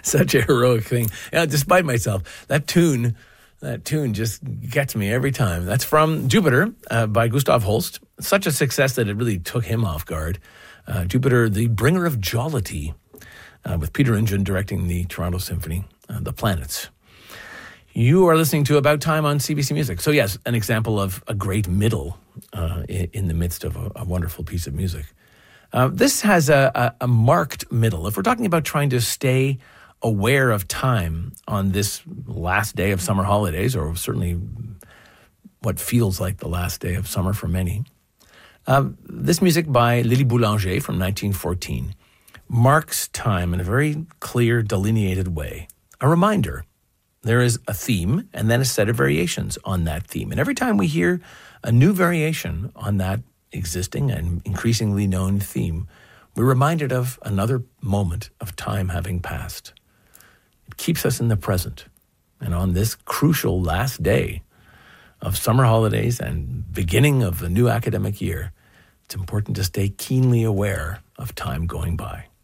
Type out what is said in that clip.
such a heroic thing. Yeah, despite myself, that tune just gets me every time. That's from Jupiter by Gustav Holst. Such a success that it really took him off guard. Jupiter, the bringer of jollity, with Peter Ingen directing the Toronto Symphony, The Planets. You are listening to About Time on CBC Music. So yes, an example of a great middle in the midst of a wonderful piece of music. This has a marked middle. If we're talking about trying to stay aware of time on this last day of summer holidays, or certainly what feels like the last day of summer for many, this music by Lily Boulanger from 1914 marks time in a very clear, delineated way. A reminder, there is a theme and then a set of variations on that theme. And every time we hear a new variation on that existing and increasingly known theme, we're reminded of another moment of time having passed. It keeps us in the present. And on this crucial last day of summer holidays and beginning of the new academic year, it's important to stay keenly aware of time going by.